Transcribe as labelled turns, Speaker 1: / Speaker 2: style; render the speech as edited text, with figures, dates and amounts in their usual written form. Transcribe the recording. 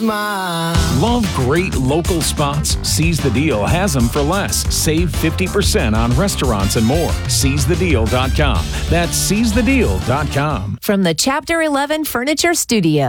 Speaker 1: Love great local spots? Seize the Deal has them for less. Save 50% on restaurants and more. SeizeTheDeal.com. That's SeizeTheDeal.com.
Speaker 2: From the Chapter 11 Furniture Studio.